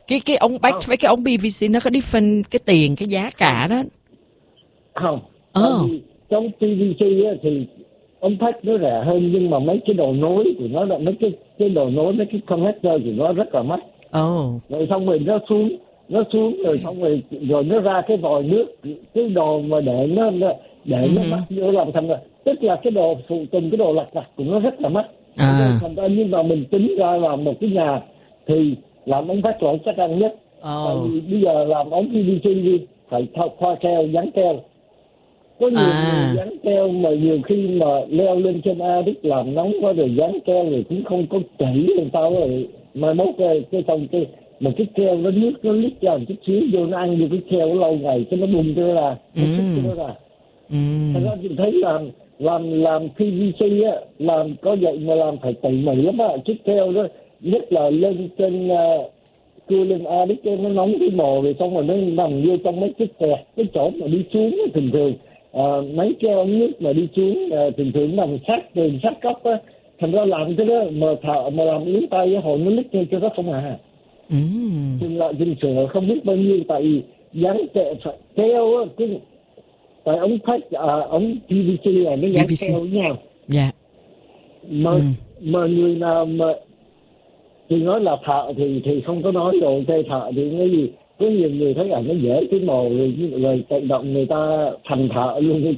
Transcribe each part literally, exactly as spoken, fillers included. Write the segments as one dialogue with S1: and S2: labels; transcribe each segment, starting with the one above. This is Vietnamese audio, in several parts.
S1: Cái cái ống bách với cái ống pê vê xê nó có different cái tiền, cái giá cả đó.
S2: Không.
S1: Ồ.
S2: Oh. Trong pê vê xê á, thì ống bách nó rẻ hơn, nhưng mà mấy cái đầu nối của nó là mấy cái cái đầu nối, mấy cái connector của nó rất là mắc.
S1: Ồ. Oh.
S2: Rồi xong rồi nó xuống, nó xuống rồi xong rồi rồi nó ra cái vòi nước, cái đồ mà để nó để uh-huh. nó mắc vô làm thành ra, tức là cái đồ phụ tùng, cái đồ lặt vặt của nó rất là mắc. À. Thành ra nhưng mà mình tính ra là một cái nhà thì làm ống bách là chắc ăn nhất. Oh. Tại vì bây giờ làm ống pê vê xê đi phải thoa keo, dán keo. Có nhiều à. người dán keo mà nhiều khi mà leo lên trên A Đức làm nóng quá rồi dán keo rồi cũng không có kỹ làm sao rồi mai mốt cái cái trong cái một cái keo nó nước nó lít ra một chút xíu vô nó ăn vô cái keo lâu ngày cho nó bung cho nó ra, nó ừ. cho nó ra. Ừ. Thật ra chị thấy làm làm làm pê vê xê á, làm có vậy mà làm phải tỉ mỉ lắm á, chiếc keo đó nhất là lên trên uh, cưa lên A Đức nó nóng cái mồ rồi xong rồi nó nằm vô trong mấy cái kẹt cái chỗ mà đi xuống thường thường. À, mấy cái ống nước mà đi xuống à, thường thường nằm sát tường sát cấp á, thành ra làm cái đó mà thợ mà làm yếu tay á, hồi nó lít lên cho nó không à. Ừ. Chừng lại chừng sửa không biết bao nhiêu, tại vì dán keo keo á, cái tại ống khách à, ống pê vê xê là nó dán keo với nhau. Dạ. Yeah. Mà ừ. mà người nào mà thì nói là thợ thì thì không có nói rồi, cây thợ thì cái gì. Có nhiều người thấy là nó dễ cái mồ rồi, rồi tự động người ta thành thợ luôn.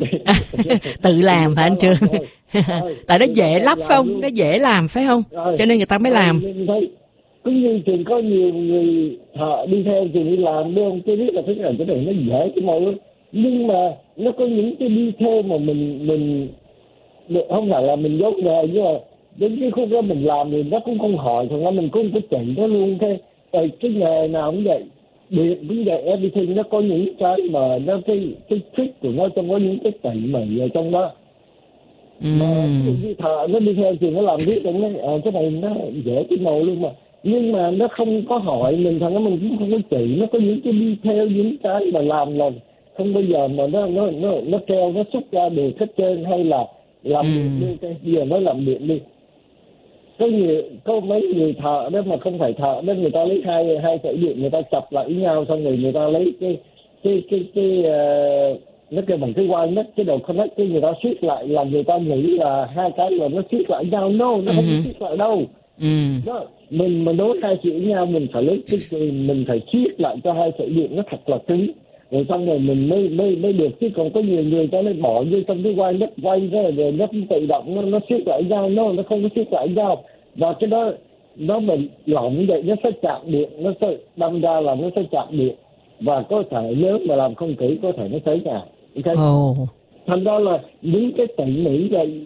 S1: Tự làm phải anh Trường? Tại nó dễ lắp phải không? Nó dễ làm phải không? Rồi. Cho nên người ta mới làm.
S2: Thấy cũng như trường có nhiều người thợ đi theo trường đi làm luôn, tôi biết là thấy là cái này nó dễ cái mồ lắm. Nhưng mà nó có những cái đi theo mà mình mình không phải là mình dốt nghề, nhưng mà đến cái khúc đó mình làm thì nó cũng không hỏi, thành ra mình cũng có chỉ nó luôn. Thế tại cái nghề nào cũng vậy, điện cũng vậy, everything nó có những cái mà nó cái cái trick của nó, trong có những cái tỉ mỉ ở trong đó. Mm. Mà cái thợ nó đi theo thì nó làm biết trong nó à, cái này nó dễ cái màu luôn mà, nhưng mà nó không có hỏi mình, thằng nó mình cũng không có chỉ, nó có những cái đi theo những cái mà làm là không bao giờ mà nó nó nó nó treo nó xúc ra được hết trơn, hay là làm mm. điện đi, cái giờ nó làm điện đi. Có nhiều có mấy người thợ đó mà không phải thợ đó, người ta lấy hai hai sợi điện người ta chập lại với nhau, xong rồi người ta lấy cái cái cái cái uh, nó kêu bằng cái wire nut, cái đầu connect, cái người ta siết lại, làm người ta nghĩ là hai cái là nó siết lại nhau. No, nó không uh-huh. siết lại đâu. Uh-huh. Đó, mình mà nối hai sợi với nhau, mình phải lấy cái mình phải siết lại cho hai sợi điện nó thật là cứng, rồi xong rồi mình mới mới mới được. Chứ còn có nhiều người ta lấy bỏ vô trong cái wire nut quay ra rồi nó tự động nó nó siết lại nhau. No, nó không có siết lại nhau, và cái đó nó mình lỏng vậy nó sẽ chạm điện, nó sẽ đâm ra là nó sẽ chạm điện, và có thể nếu mà làm không kỹ có thể nó cháy nhà. Okay? Oh. Thành ra là những cái tỉ mỉ vậy,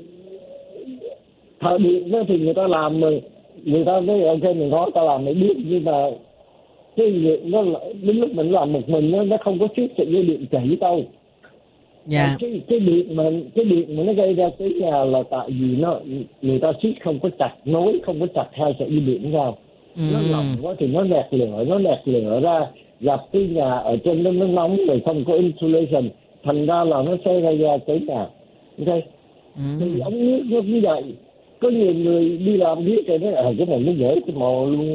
S2: thợ điện đó thì người ta làm rồi người ta nói ok mình nói ta làm mới biết, nhưng mà cái việc nó đến lúc mình làm một mình nó nó không có siết sợi dây điện chảy đâu. Yeah. Cái cái điện mà cái điện mà nó gây ra cái nhà là tại vì nó người ta siết không có chặt, nối không có chặt hai sợi dây điện vào. Mm. Nó lỏng quá thì nó nẹt lửa, nó nẹt lửa ra, gặp cái nhà ở trên nó nó nóng rồi không có insulation, thành ra là nó sẽ gây ra cháy nhà. Ok. Mm. Thì ống nước nó như vậy. Có nhiều người đi làm biết rồi đấy, ở cái này nó dễ cái mồ luôn,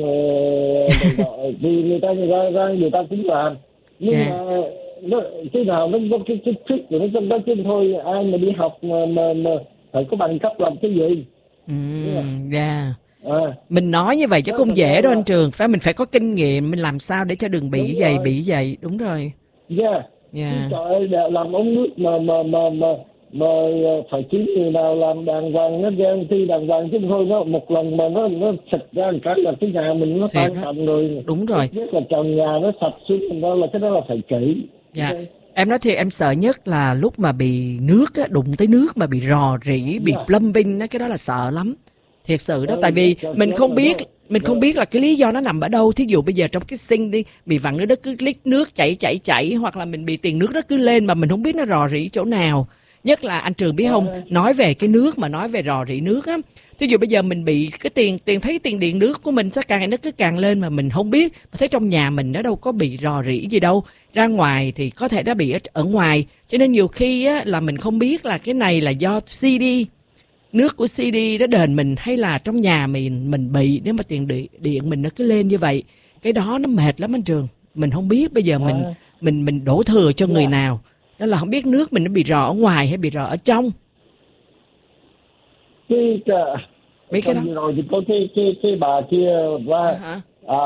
S2: thì người ta người ta ra người ta cũng làm, nhưng yeah. mà nó cái nào nó có cái cái trick của nó trong đó chứ thôi, ai mà đi học mà mà, mà phải có bằng cấp làm cái gì.
S1: Ừ, yeah. À. Mình nói như vậy chứ không dễ đâu anh Trường, phải mình phải có kinh nghiệm, mình làm sao để cho đừng bị vậy bị vậy. Đúng rồi.
S2: Yeah. Yeah. Trời ơi, làm ống nước mà mà mà mà mà phải kiếm người nào làm đàng hoàng, nó guarantee đàng hoàng chứ thôi nó một lần mà nó nó sạch ra một cái là cái nhà mình nó tan tành rồi.
S1: Đúng rồi.
S2: Nhất là trần nhà nó sạch xuống, mình đó là cái đó là phải kỹ.
S1: Dạ. Okay. Em nói thiệt, em sợ nhất là lúc mà bị nước á, đụng tới nước mà bị rò rỉ, bị yeah. plumbing á, cái đó là sợ lắm. Thiệt sự đó, tại vì mình không biết mình không biết là cái lý do nó nằm ở đâu. Thí dụ bây giờ trong cái sink đi bị vặn nước, nó cứ lít nước chảy chảy chảy, hoặc là mình bị tiền nước nó cứ lên mà mình không biết nó rò rỉ chỗ nào. Nhất là anh Trường biết không, nói về cái nước mà nói về rò rỉ nước á, thí dụ bây giờ mình bị cái tiền tiền thấy tiền điện nước của mình sẽ càng nó cứ càng lên mà mình không biết, mà thấy trong nhà mình nó đâu có bị rò rỉ gì đâu, ra ngoài thì có thể đã bị ở, ở ngoài, cho nên nhiều khi á, là mình không biết là cái này là do xê đê, nước của xê đê nó đền mình, hay là trong nhà mình mình bị nếu mà tiền điện, điện mình nó cứ lên như vậy. cái đó nó mệt lắm anh Trường. Mình không biết bây giờ mình
S2: À,
S1: mình mình đổ thừa cho người
S2: dạ.
S1: nào. Đó là không biết nước mình nó bị rò ở ngoài hay bị rò ở trong.
S2: Cái uh,
S1: Biết cái đó.
S2: tuần vừa rồi thì có cái cái cái bà kia
S1: À,
S2: và
S1: hả?
S2: à,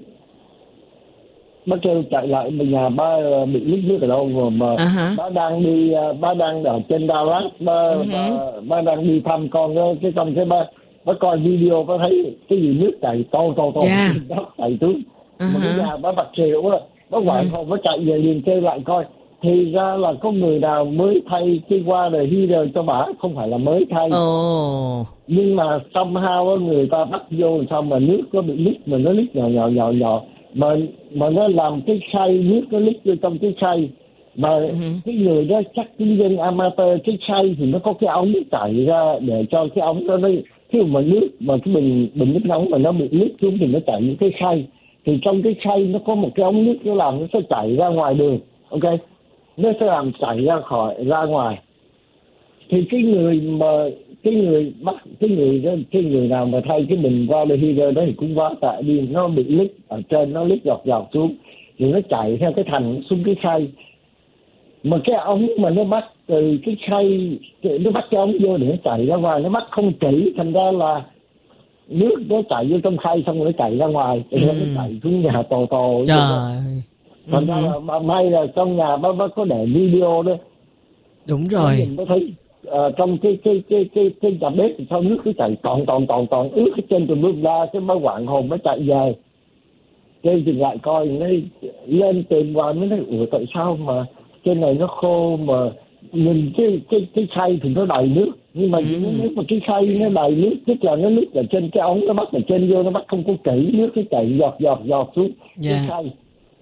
S2: bác kêu chạy lại mà nhà ba ờ, bị mất nước ở đâu mà, mà
S1: À, hả?
S2: ba đang đi ờ, ba đang ở trên Dallas, ba,
S1: Ừ,
S2: ba, ba đang đi thăm con đó, cái xong cái ba ba coi video, ba thấy cái gì nước chảy to to to
S1: Dạ.
S2: nó chảy xuống
S1: À,
S2: mà cái
S1: hả?
S2: nhà ba bật xỉu á, nó
S1: Ừ.
S2: hoảng hồn, nó chạy về liền kêu lại coi, thì ra là có người nào mới thay cái water heater cho bà, không phải là mới thay,
S1: Ồ.
S2: nhưng mà somehow á, người ta bắt vô làm sao mà nước nó bị lít, mà nó lít nhỏ nhỏ nhỏ nhỏ mà mà nó làm cái khay nước nó lít vô trong cái khay, mà
S1: Ừ.
S2: cái người đó chắc kinh doanh amateur, cái khay thì nó có cái ống chảy ra để cho cái ống đó nó, khi mà nước mà cái bình bình nước nóng mà nó bị lít xuống thì nó chảy những cái khay, thì trong cái khay nó có một cái ống nước, nó làm nó sẽ chảy ra ngoài đường, ok, nó sẽ làm chảy ra khỏi ra ngoài, thì cái người mà cái người bắt cái người đó, cái người nào mà thay cái bình water heater đó thì cũng quá tệ đi, nó bị lít ở trên, nó lít dọc dọc xuống rồi nó chạy theo cái thành xuống cái khay, mà cái ống mà nó bắt từ cái khay, nó bắt cái ống vô để nó chạy ra ngoài, nó bắt không kỹ, thành ra là nước nó chạy vô trong khay xong rồi nó chạy ra ngoài, thì
S1: Ừ.
S2: nó chạy xuống nhà tò tò.
S1: Trời ơi. Ừ.
S2: Thành ra là mà may là trong nhà bác bác có để video đó,
S1: Đúng
S2: nó
S1: rồi.
S2: nhìn nó thấy ờ, trong cái cái cái cái cái nhà bếp thì sao nước cứ chảy toàn toàn toàn toàn ướt cái trên tùm lum la, cái mới hoảng hồn mới chạy về, cái dừng lại coi, nó lên tìm vào mới nói ủa tại sao mà trên này nó khô, mà nhìn cái cái cái khay thì nó đầy nước, nhưng mà
S1: Ừ.
S2: nếu mà cái khay nó đầy nước tức là nó nước ở trên cái ống, nó bắt ở trên vô, nó bắt không có kỹ, nước cái chảy giọt giọt giọt xuống
S1: Dạ.
S2: cái khay,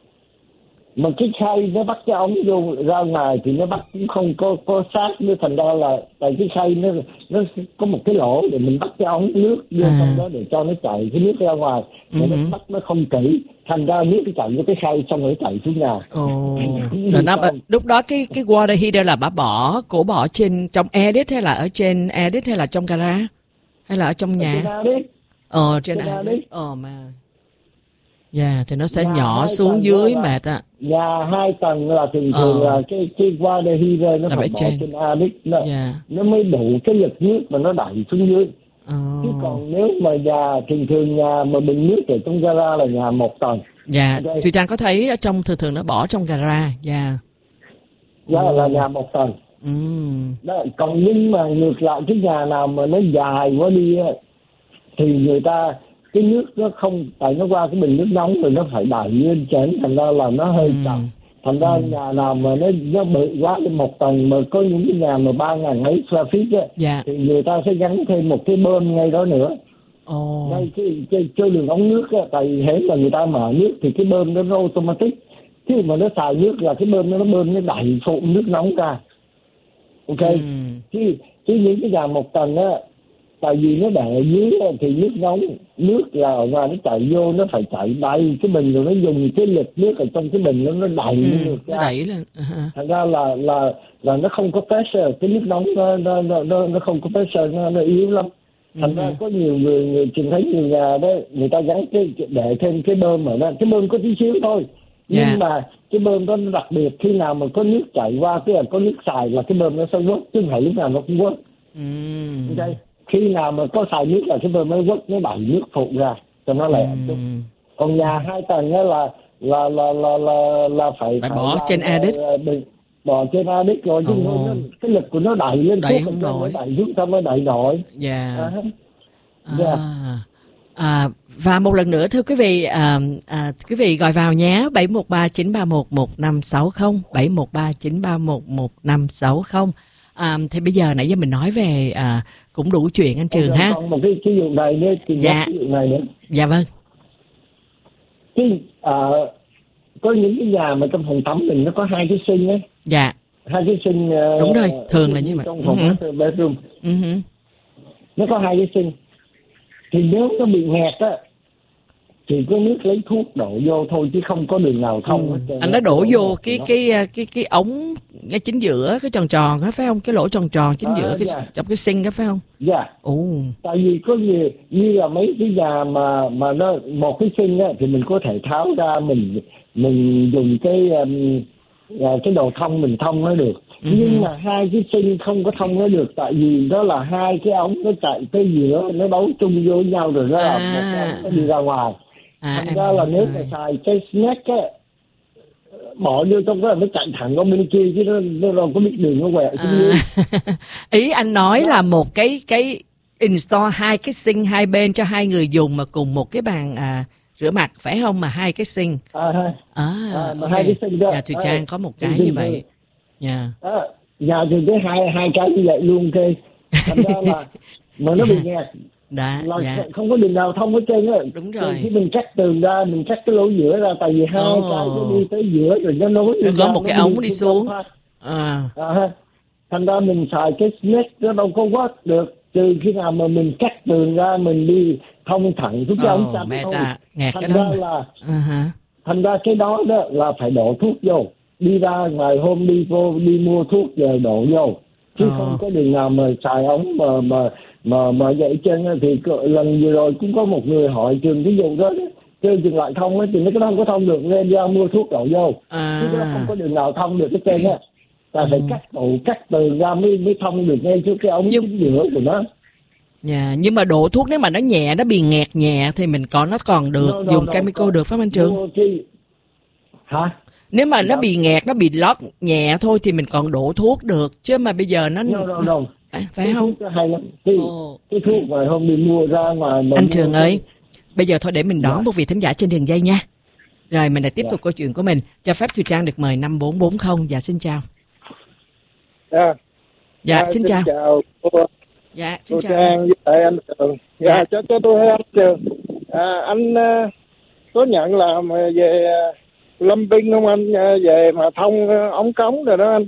S2: mà cái khay nó bắt cái ống vô ra ngoài thì nó bắt cũng không có có sát, nữa thành ra là tại cái khay nó nó có một cái lỗ để mình bắt cái ống nước vô
S1: À.
S2: trong đó để cho nó chảy cái nước ra ngoài, mà
S1: Ừ.
S2: nó bắt nó không kỹ, thành ra nước nó chảy vô cái khay xong rồi nó chảy xuống nhà.
S1: Ồ. Rồi nó, lúc đó cái cái water heater là bà bỏ, cổ bỏ trên trong edit hay là ở trên edit hay là trong gara hay là ở trong nhà?
S2: Trên Adix,
S1: Ờ, trên
S2: trên
S1: edit.
S2: Adix.
S1: Ờ mà. Dạ, thì nó sẽ
S2: Nhà
S1: nhỏ
S2: hai
S1: xuống
S2: tầng
S1: dưới
S2: đó là-
S1: mệt á.
S2: nhà hai tầng là thường
S1: Ờ.
S2: thường là cái cái water heater nó
S1: Là
S2: phải
S1: phải
S2: bỏ
S1: trên.
S2: trên Adix, nó,
S1: Dạ.
S2: nó mới đủ cái lực nước mà nó đẩy xuống dưới.
S1: Ờ.
S2: Chứ còn nếu mà nhà thường thường nhà mà bình nước ở trong gara là nhà một tầng,
S1: Dạ,
S2: Ok.
S1: Thùy Trang có thấy ở trong thường thường nó bỏ trong gara. Dạ.
S2: đó
S1: Ừ.
S2: là nhà một tầng.
S1: Ừ.
S2: Đó, còn nhưng mà ngược lại cái nhà nào mà nó dài quá đi á, thì người ta cái nước nó không, tại nó qua cái bình nước nóng rồi nó phải đẩy lên chén, thành ra là nó hơi
S1: Ừ.
S2: chậm, thành ra
S1: Ừ.
S2: nhà nào mà nó nó bự quá lên một tầng, mà có những cái nhà mà ba ngàn mấy square feet á,
S1: Dạ.
S2: thì người ta sẽ gắn thêm một cái bơm ngay đó nữa,
S1: Ồ.
S2: ngay cái cái, cái đường ống nước á, tại hễ là người ta mở nước thì cái bơm đó nó automatic, chứ mà nó xài nước là cái bơm nó nó bơm nó đẩy phụm nước nóng ra, ok.
S1: Ừ.
S2: chứ chứ những cái nhà một tầng á, tại vì nó để ở dưới á, thì nước nóng, nước là ở ngoài nó chảy vô, nó phải chảy đầy cái bình, rồi nó dùng cái lực nước ở trong cái bình nó nó đẩy
S1: Ừ.
S2: nước
S1: Nó
S2: ra,
S1: đẩy lên. À.
S2: thành ra là là là nó không có pressure, cái nước nóng nó nó nó nó, nó không có pressure, nó, nó yếu lắm, thành ra
S1: Ừ.
S2: có nhiều người người trình thấy nhiều nhà đó, người ta gắn cái để thêm cái bơm ở đó, cái bơm có tí xíu thôi, nhưng
S1: Dạ.
S2: mà cái bơm đó nó đặc biệt, khi nào mà có nước chảy qua, tức là có nước xài là cái bơm nó sẽ quất, chứ không phải lúc nào nó cũng quất,
S1: Ừ.
S2: ok. Khi nào mà có xài nước là cái bơm nó quất, nó đẩy nước phụ ra cho nó lẹ chút.
S1: Ừ.
S2: Còn nhà hai tầng đó là là là là là, là phải
S1: Phải bỏ
S2: làm,
S1: trên Adix.
S2: ờ, bình- bỏ trên Adix rồi, chứ
S1: Ồ.
S2: nó, nó, cái lực của nó đẩy lên
S1: Đẩy
S2: suốt,
S1: không
S2: ở trên
S1: nổi.
S2: nó đẩy xuống xong nó đẩy nổi.
S1: Dạ.
S2: À,
S1: À. À, và một lần nữa thưa quý vị, à, à, quý vị gọi vào nhé, bảy một ba chín ba một một năm sáu không, bảy một ba chín ba một một năm sáu không. À, thì bây giờ nãy giờ mình nói về à, cũng đủ chuyện anh Trường
S2: còn,
S1: ha.
S2: còn một cái cái vụ này nữa, thì
S1: Dạ.
S2: cái vụ này nữa,
S1: Dạ vâng.
S2: cái à, có những cái nhà mà trong phòng tắm mình nó có hai cái sink ấy,
S1: Dạ.
S2: hai cái sink, ờ,
S1: Đúng rồi, thường là như vậy.
S2: trong phòng
S1: Ừ hử.
S2: master bedroom
S1: Ừ hử.
S2: nó có hai cái sink, thì nếu nó bị nghẹt á thì có nước lấy thuốc đổ vô thôi, chứ không có đường nào thông hết trơn.
S1: Anh đã đổ vô cái cái cái cái ống cái chính giữa, cái tròn tròn á, phải không? Cái lỗ tròn tròn chính
S2: À,
S1: giữa cái,
S2: dạ.
S1: trong cái sink đó phải không?
S2: Dạ.
S1: Ồ.
S2: Tại vì có nhiều như là mấy cái nhà mà mà nó một cái sinh á thì mình có thể tháo ra, mình mình dùng cái um, à, cái đầu thông mình thông nó được.
S1: Ừ.
S2: Nhưng mà hai cái sinh không có thông nó được, tại vì đó là hai cái ống nó chạy tới giữa, nó đấu chung vô với nhau rồi đó là
S1: À.
S2: một cái ống nó đi ra ngoài.
S1: À,
S2: Thành
S1: em
S2: ra là
S1: hiểu
S2: nếu
S1: rồi.
S2: mà xài cái snack á, bỏ vô trong đó là nó chạy thẳng qua bên kia chứ nó nó đâu có biết đường nó quẹo xuống dưới.
S1: À. Ý anh nói là một cái cái install hai cái sink hai bên cho hai người dùng mà cùng một cái bàn à, rửa mặt phải không, mà hai cái sink.
S2: À, ha.
S1: À,
S2: À, mà
S1: ok.
S2: hai cái sink đó.
S1: Nhà Thùy
S2: À,
S1: Trang có một cái
S2: thì-
S1: như
S2: thì-
S1: vậy. Dạ.
S2: À, nhà thì cái hai hai cái như vậy luôn, ok. Thành ra là mà nó bị nghẹt
S1: Đã,
S2: là
S1: dạ.
S2: không có đường nào thông hết trơn á.
S1: Đúng rồi.
S2: Khi mình cắt tường ra, mình cắt cái lỗ giữa ra, tại vì hai
S1: Ồ.
S2: cái nó đi tới giữa rồi nó nối
S1: Nó
S2: lên
S1: có
S2: ra,
S1: một
S2: nó
S1: cái ống đi xuống.
S2: phát.
S1: À.
S2: À, ha. Thành ra mình xài cái snack nó đâu có quát được, trừ khi nào mà mình cắt tường ra, mình đi thông thẳng xuống cái ống
S1: Ồ,
S2: chắn
S1: mẹ
S2: thôi.
S1: ta, nghẹt cái
S2: Thành
S1: đó
S2: ra
S1: mà.
S2: là
S1: À hả.
S2: thành ra cái đó đó là phải đổ thuốc vô, đi ra ngoài hôm đi vô đi mua thuốc rồi đổ vô, chứ
S1: Ờ.
S2: không có đường nào mà xài ống mà mà mà mà vậy chân á. Thì cỡ- lần vừa rồi cũng có một người hỏi trường ví dụ đó, kêu trường lại thông ấy thì nó cái đó không có thông được, nên ra mua thuốc đổ vô,
S1: À.
S2: chứ cái đó không có đường nào thông được cái chân á. Ta phải
S1: Ừ.
S2: cắt tủ cắt tường ra mới mới thông được ngay trước cái ống
S1: Nhưng-
S2: chính giữa của nó.
S1: Dạ, nhưng mà đổ thuốc nếu mà nó nhẹ, nó bị nghẹt nhẹ thì mình còn nó còn được
S2: No, no,
S1: dùng
S2: no,
S1: chemical
S2: có-
S1: được phải không anh Trường?
S2: mua cái hả?
S1: Nếu mà nó
S2: Dạ.
S1: bị nghẹt, nó bị lót nhẹ thôi thì mình còn đổ thuốc được, chứ mà bây giờ nó
S2: No, no, no.
S1: À, phải
S2: Cái
S1: không?
S2: thuốc nó hay lắm. Cái,
S1: Ồ.
S2: cái thuốc mà hôm đi mua ra ngoài mà
S1: Anh
S2: mua
S1: Trường
S2: cái-
S1: ơi, bây giờ thôi để mình đón
S2: Dạ.
S1: một vị thính giả trên đường dây nha. Rồi mình lại tiếp
S2: Dạ.
S1: tục câu chuyện của mình. Cho phép Thùy Trang được mời năm bốn bốn không. Dạ xin chào.
S3: Dạ,
S1: Dạ
S3: à,
S1: xin chào.
S3: chào cô,
S1: Dạ xin
S3: cô
S1: chào.
S3: Trang với lại anh Trường.
S1: Dạ.
S3: Dạ, cho cho tôi hỏi anh Trường. À, anh à, có nhận làm về à, plumbing không anh, à, về mà thông à, ống cống rồi đó anh?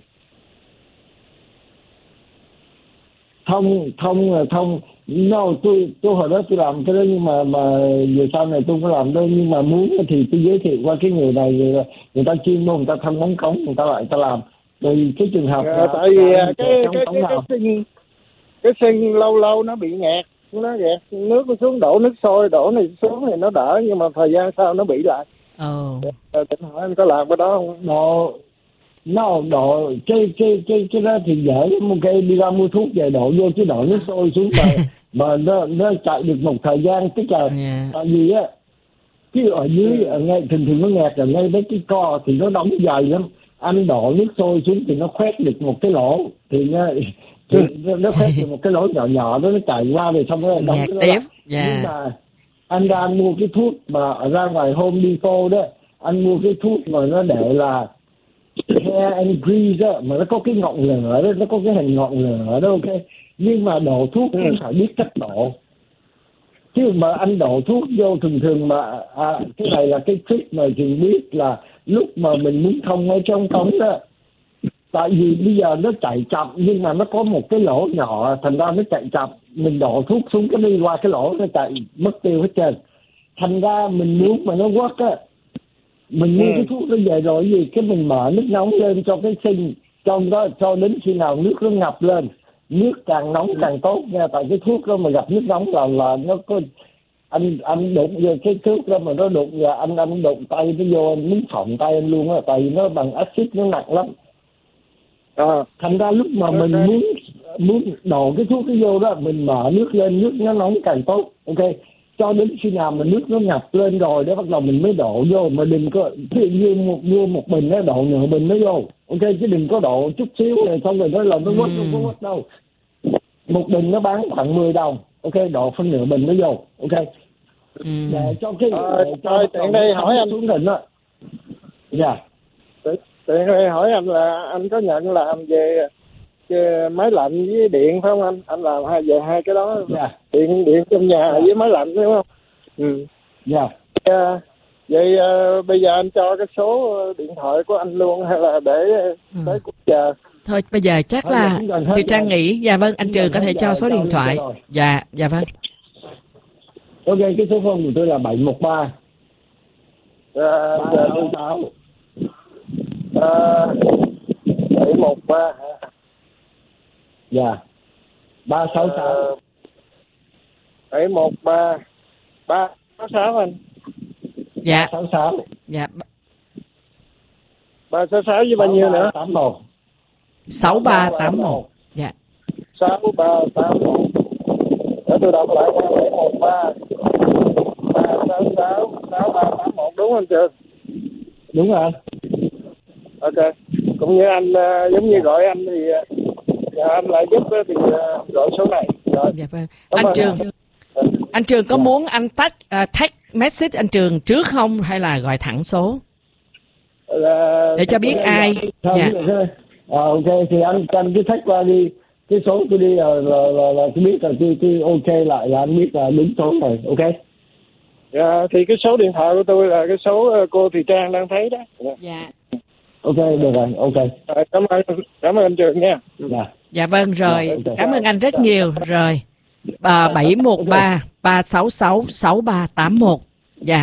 S2: thông thông là thông no tôi tôi hồi đó tôi làm cái đó, nhưng mà mà về sau này tôi không có làm đâu, nhưng mà muốn thì tôi giới thiệu qua cái người này, người, người ta chuyên môn, người ta thông ống cống, người ta lại ta làm. Rồi cái trường hợp
S3: À,
S2: là-
S3: tại vì à,
S2: là
S3: cái
S2: ống
S3: cái
S2: cống
S3: cái cái
S2: nào?
S3: sinh cái sinh lâu lâu nó bị nghẹt, nó nghẹt nước nó xuống, đổ nước sôi đổ này xuống thì nó đỡ, nhưng mà thời gian sau nó bị lại.
S1: Ồ.
S3: À, định hỏi anh có làm cái đó không?
S2: Độ nó độ cái cái cái cái đó thì dễ lắm, ok, đi ra mua thuốc về đổ vô, chứ đổ nước sôi xuống mà mà nó nó chạy được một thời gian, tức là
S1: Dạ.
S2: tại vì á cái ở dưới ở ngay thường thường nó nghẹt ở ngay mấy cái co thì nó đóng dày lắm, anh đổ nước sôi xuống thì nó khoét được một cái lỗ, thì nó thì nó, nó khoét được một cái lỗ nhỏ nhỏ đó, nó chạy qua rồi xong rồi đóng
S1: Nghẹt
S2: cái đó
S1: tiếp.
S2: lại.
S1: Dạ.
S2: Nhưng mà anh ra anh mua cái thuốc mà ở ra ngoài Home Depot đó, anh mua cái thuốc mà nó để là hair and grease đó, mà nó có cái ngọn lửa đó, nó có cái hình ngọn lửa đó, ok, nhưng mà đổ thuốc cũng phải biết cách đổ, chứ mà anh đổ thuốc vô thường thường mà à, cái này là cái trick mà chị biết là lúc mà mình muốn thông ở trong cống đó, tại vì bây giờ nó chạy chậm nhưng mà nó có một cái lỗ nhỏ, thành ra nó chạy chậm, mình đổ thuốc xuống cái đi qua cái lỗ nó chạy mất tiêu hết trơn. Thành ra mình muốn mà nó quất á, mình mua
S3: Ừ.
S2: cái thuốc nó về rồi gì cái mình mở nước nóng lên cho cái sinh trong đó, cho đến khi nào nước nó ngập lên, nước càng nóng càng tốt nha, tại cái thuốc đó mà gặp nước nóng là là nó có, anh anh đụng vô cái thuốc đó mà nó đụng vào anh anh đụng tay nó vô, anh muốn phỏng tay anh luôn á, tại vì nó bằng axit, nó nặng lắm.
S3: À,
S2: Thành ra lúc mà mình
S3: Ok.
S2: muốn muốn đổ cái thuốc cái vô đó, mình mở nước lên, nước nó nóng càng tốt, ok, cho đến khi nào mà nước nó ngập lên rồi đó bắt đầu mình mới đổ vô, mà đừng có ví dụ như một mua một bình nó đổ nửa bình nó vô, ok, chứ đừng có đổ chút xíu rồi xong rồi nó là nó quất, không có quất đâu. Một bình nó bán khoảng mười đồng, ok, đổ phân nửa bình nó vô, ok,
S1: Ừ.
S2: để cho cái
S3: Ờ,
S2: để cho
S3: thôi,
S2: bắt đầu
S3: tiện đây
S2: nó
S3: hỏi anh.
S2: xuống đỉnh đó. Dạ.
S3: tiện đây hỏi anh là anh có nhận làm về, về máy lạnh với điện phải không anh? Anh làm hai về hai cái đó,
S2: Dạ.
S3: điện điện trong nhà với máy lạnh đúng không? Ừ.
S2: Dạ.
S3: À, vậy à, bây giờ anh cho cái số điện thoại của anh luôn hay là để
S1: Ừ.
S3: tới cuộc chờ?
S1: Thôi bây giờ chắc
S2: Thôi,
S1: là
S2: giờ cũng gần hết
S1: Thùy Trang
S2: rồi.
S1: nghĩ, dạ vâng, anh
S2: Cũng
S1: Trường
S2: gần
S1: có
S2: hết
S1: thể cho
S2: giờ,
S1: số
S2: cho
S1: điện
S2: luôn
S1: thoại.
S2: rồi.
S1: Dạ, dạ vâng.
S2: Ok, cái số phone của tôi là bảy một ba
S3: À,
S2: ba
S3: giờ
S2: sáu sáu.
S3: à, bảy một một ba.
S2: Dạ. ba sáu sáu.
S3: bảy một ba ba sáu sáu anh.
S1: Dạ.
S2: ba sáu sáu.
S1: Dạ.
S3: ba sáu sáu với bao nhiêu nữa?
S2: tám một.
S1: sáu ba tám một. Dạ.
S3: sáu ba tám một. Để tôi đọc lại nha. bảy một ba ba sáu sáu sáu ba tám một, đúng không chưa?
S2: Đúng rồi.
S3: Ok. Cũng như anh uh, giống như gọi anh thì uh, anh lại giúp uh, thì uh, gọi số này. Rồi.
S1: Dạ vâng. Anh Trường, anh Trường có muốn anh tách uh, text message anh Trường trước không hay là gọi thẳng số?
S3: Là...
S1: Để cho biết ai. Dạ.
S2: À, ok thì anh anh cứ text qua đi cái số tôi đi là là là, là tôi biết là tôi tôi ok lại là anh biết là đúng số rồi. Ok.
S3: Dạ, thì cái số điện thoại của tôi là cái số cô Thị Trang đang thấy đó.
S1: Dạ.
S2: Ok, được rồi, ok.
S3: Rồi, cảm ơn cảm ơn anh Trường nha.
S2: Dạ.
S1: Dạ vâng rồi,
S2: Dạ, okay.
S1: Cảm ơn anh rất nhiều. Rồi. À, bảy một ba ba sáu sáu sáu ba tám một. Dạ.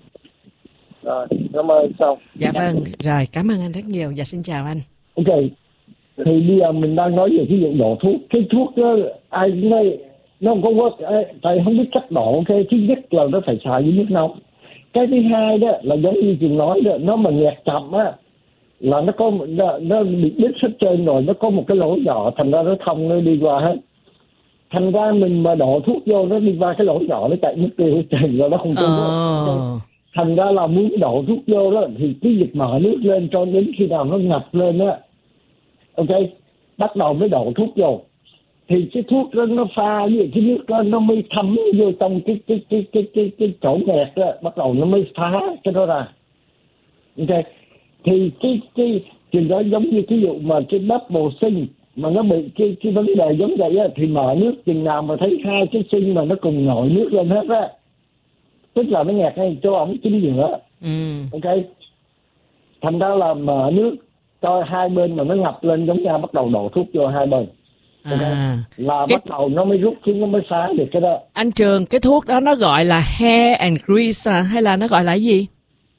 S3: Rồi, cảm ơn xong.
S1: Dạ vâng, rồi cảm ơn anh rất nhiều. Dạ xin chào anh.
S2: Ok. Thì bây giờ mình đang nói về cái vụ đổ thuốc. Cái thuốc đó ai cũng nói nó không có tại không biết cách đổ. Ok, thứ nhất là nó phải xài với nước nóng. Cái thứ hai đó là giống như chị nói đó, nó mà nghẹt chậm á là nó có nó, nó bị đứt hết trơn rồi, nó có một cái lỗ nhỏ thành ra nó thông nó đi qua hết. Thành ra mình mà đổ thuốc vô nó đi qua cái lỗ nhỏ nó chạy nước tiêu hết trơn rồi nó không tiêu
S1: oh.
S2: Thành ra là muốn đổ thuốc vô đó thì cái việc mở nước lên cho đến khi nào nó ngập lên á, ok, bắt đầu mới đổ thuốc vô. Thì cái thuốc đó nó pha với cái nước đó nó mới thấm vô trong cái cái cái cái cái cái chỗ nghẹt đó, bắt đầu nó mới phá cái đó ra. Ok. Thì cái cái chuyện đó giống như cái vụ mà cái bắp bồ sinh mà nó bị cái cái vấn đề giống vậy á, thì mở nước chừng nào mà thấy hai cái sinh mà nó cùng nổi nước lên hết á, tức là nó nghẹt ngay chỗ ống chính giữa.
S1: Ừ.
S2: Ok. Thành ra là mở nước cho hai bên mà nó ngập lên giống như bắt đầu đổ thuốc vô hai bên. Okay.
S1: À,
S2: là
S1: cái...
S2: bắt đầu nó mới rút xuống, nó mới phá được cái đó.
S1: Anh Trường, cái thuốc đó nó gọi là hair and grease à, hay là nó gọi là cái gì?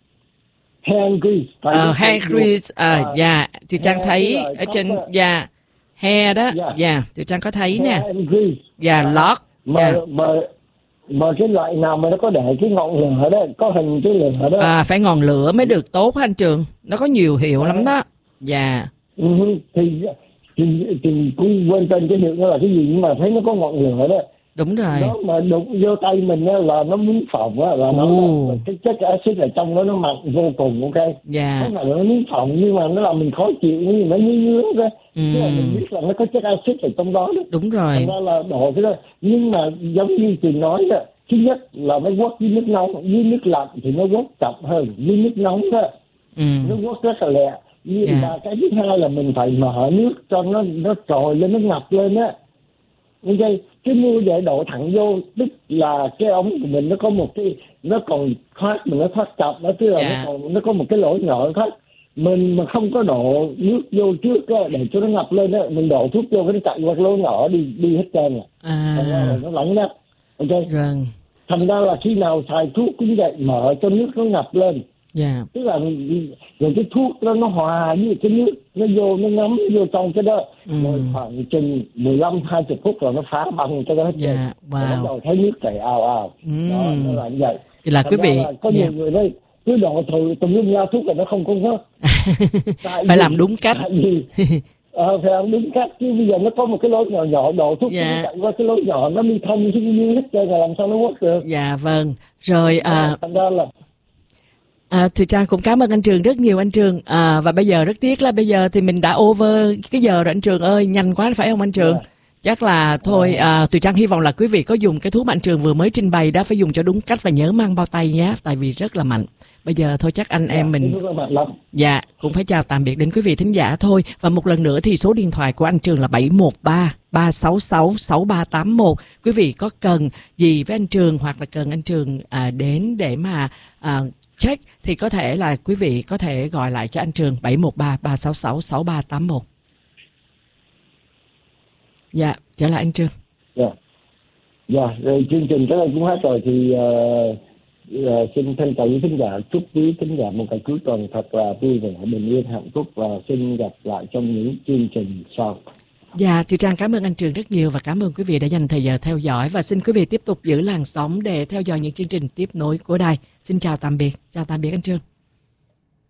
S2: Hair and grease.
S1: Ờ, hair grease, à, dạ, Chị Trang thấy ở trên, dạ, hair đó, dạ, Chị Trang có thấy nè.
S2: Hair and grease.
S1: Dạ, lock.
S2: Mà,
S1: yeah.
S2: mà, mà cái loại nào mà nó có để cái ngọn lửa đó, có hình cái lửa đó.
S1: À, phải ngọn lửa mới được tốt hả anh Trường? Nó có nhiều hiệu à. lắm đó. Dạ.
S2: Ừ, thì thì thì cũng quên tên cái hiệu đó là cái gì, nhưng mà thấy nó có ngọn lửa đó.
S1: Đúng rồi.
S2: Nó mà đụng vô tay mình á là nó muốn phồng á, là nó là, cái chất axit ở trong đó nó mặn vô cùng. Ok.
S1: Dạ.
S2: Không phải là nó muốn phồng nhưng mà nó làm mình khó chịu, nhưng mà nó ngứa ngứa ra.
S1: Ừ.
S2: Tức là mình biết là nó có chất axit ở trong đó đó.
S1: Đúng rồi.
S2: Thành ra là đổ cái đó. Nhưng mà giống như chị nói đó, thứ nhất là nó quất với nước nóng, với nước lạnh thì nó quất chậm hơn. Với nước nóng đó
S1: ừ.
S2: nó quất rất là lẹ. Nhưng yeah. mà cái thứ hai là mình phải mở nước cho nó nó trồi lên, nó ngập lên á. Ok, cái như vậy đổ thẳng vô, tức là cái ống của mình nó có một cái, nó còn thoát mà nó thoát chậm, nó tức là yeah. nó còn nó có một cái lỗ nhỏ thoát. Mình mà không có đổ nước vô trước á, để cho nó ngập lên á, mình đổ thuốc vô cái nó chạy qua cái lỗ nhỏ đi đi hết trơn rồi.
S1: À.
S2: Thành ra là nó lỏng nắp. Ok.
S1: Rồi.
S2: Thành ra là khi nào xài thuốc cũng vậy, mở cho nước nó ngập lên.
S1: Yeah.
S2: Tức là rồi cái thuốc đó nó hòa với cái nước, nó vô nó ngấm vô trong cái đó. Ừ. Rồi khoảng chừng mười lăm hai mươi phút rồi nó phá băng cái đó hết.
S1: Yeah. Wow.
S2: Rồi bắt đầu thấy nước chảy ào ào. Ừ. Đó, nó là như vậy.
S1: Thì là
S2: thành
S1: quý vị
S2: là có yeah. nhiều người đây cứ đổ thử tùm lum la thuốc là nó không công hết.
S1: Phải vì, làm đúng cách.
S2: Tại vì ờ, phải làm đúng cách, chứ bây giờ nó có một cái lỗ nhỏ nhỏ, đổ thuốc yeah. nó chạy qua cái lỗ nhỏ, nó đi thông xuống dưới hết trơn, là làm sao nó quất được.
S1: Dạ vâng. Rồi à,
S2: thành ra là
S1: À, Thùy Trang cũng cảm ơn anh Trường rất nhiều anh Trường. À, và bây giờ rất tiếc là bây giờ thì mình đã over cái giờ rồi anh Trường ơi, nhanh quá phải không anh Trường? Yeah. Chắc là thôi à, Thùy Trang hy vọng là quý vị có dùng cái thuốc mà anh Trường vừa mới trình bày đó, phải dùng cho đúng cách và nhớ mang bao tay nhé, tại vì rất là mạnh. Bây giờ thôi chắc anh yeah, em mình dạ cũng phải chào tạm biệt đến quý vị thính giả thôi. Và một lần nữa thì số điện thoại của anh Trường là bảy một ba ba sáu sáu sáu ba tám một. Quý vị có cần gì với anh Trường hoặc là cần anh Trường à, đến để mà à, check thì có thể là quý vị có thể gọi lại cho anh Trường bảy một ba ba sáu sáu sáu ba tám một. Dạ, trở lại anh Trường.
S2: Dạ. Dạ, rồi chương trình tới đây cũng hết rồi thì uh, uh, xin thân trọng quý thính giả, chúc quý thính giả một ngày cuối tuần thật là vui vẻ, bình yên, hạnh phúc và xin gặp lại trong những chương trình sau.
S1: Dạ, Thùy Trang cảm ơn anh Trường rất nhiều và cảm ơn quý vị đã dành thời giờ theo dõi, và xin quý vị tiếp tục giữ làn sóng để theo dõi những chương trình tiếp nối của đài. Xin chào tạm biệt, chào tạm biệt anh Trường.